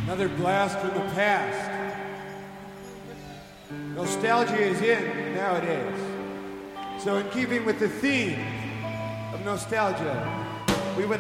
Another blast from the past. Nostalgia is in nowadays. So in keeping with the theme of nostalgia, we went